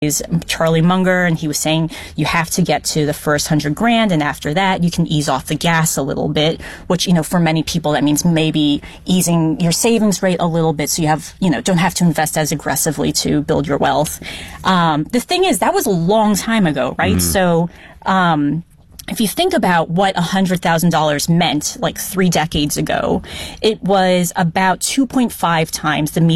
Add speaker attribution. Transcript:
Speaker 1: Charlie Munger, and he was saying you have to get to the first $100,000, and after that you can ease off the gas a little bit, which, for many people that means maybe easing your savings rate a little bit so you have, don't have to invest as aggressively to build your wealth. The thing is, that was a long time ago, right? So, if you think about what $100,000 meant like 3 decades ago, it was about 2.5 times the